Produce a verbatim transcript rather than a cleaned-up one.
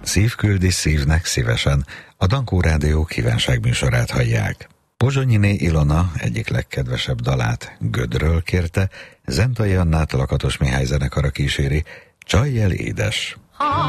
Szív küldi szívnek szívesen, a Dankó Rádió kívánságműsorát hallják. Pozsonyiné Ilona egyik legkedvesebb dalát Gödről kérte, Zentai Annát Lakatos Mihály zenekara kíséri, Csajjel édes.